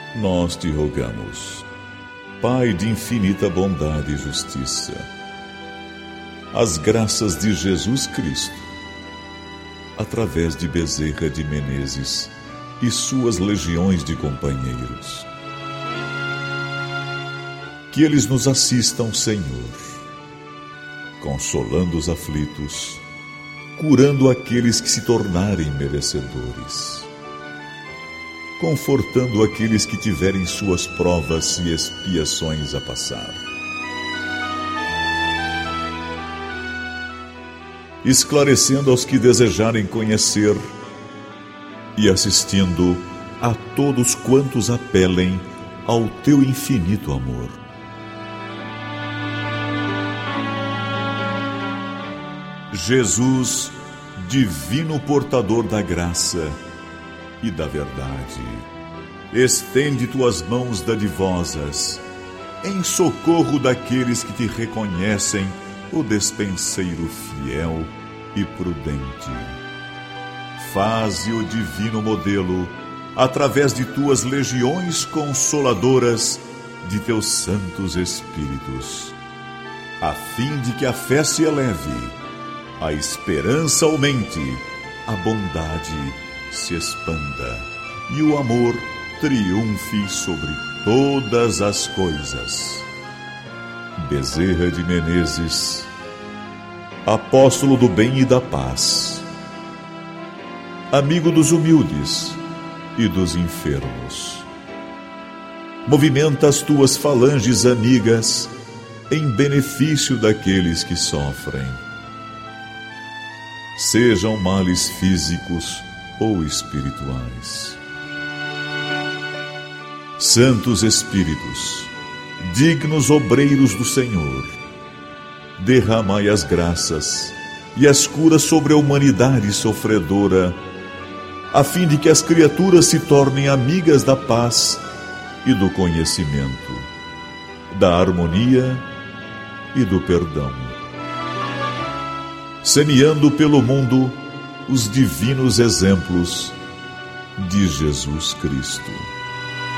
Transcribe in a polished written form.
nós te rogamos, Pai de infinita bondade e justiça, as graças de Jesus Cristo, através de Bezerra de Menezes e suas legiões de companheiros. Que eles nos assistam, Senhor, consolando os aflitos, curando aqueles que se tornarem merecedores, confortando aqueles que tiverem suas provas e expiações a passar, esclarecendo aos que desejarem conhecer e assistindo a todos quantos apelem ao teu infinito amor. Jesus, divino portador da graça e da verdade, estende tuas mãos dadivosas em socorro daqueles que te reconhecem o despenseiro fiel e prudente. Faze o divino modelo através de tuas legiões consoladoras de teus santos espíritos, a fim de que a fé se eleve, a esperança aumente, a bondade se expanda e o amor triunfe sobre todas as coisas. Bezerra de Menezes, apóstolo do bem e da paz, amigo dos humildes e dos enfermos, movimenta as tuas falanges amigas em benefício daqueles que sofrem, sejam males físicos ou espirituais. Santos Espíritos, dignos obreiros do Senhor, derramai as graças e as curas sobre a humanidade sofredora, a fim de que as criaturas se tornem amigas da paz e do conhecimento, da harmonia e do perdão, semeando pelo mundo os divinos exemplos de Jesus Cristo.